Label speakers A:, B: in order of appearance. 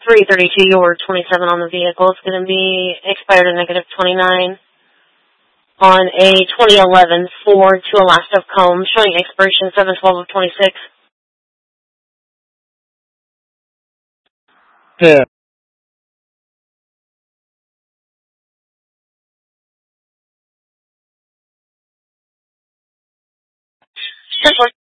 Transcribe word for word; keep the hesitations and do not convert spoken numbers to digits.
A: three thirty-two, your twenty-seven on the vehicle. It's going to be expired at negative twenty-nine on a twenty eleven Ford to Alaska Comb, showing expiration seven twelve of twenty-six.
B: Yeah.
A: ten four.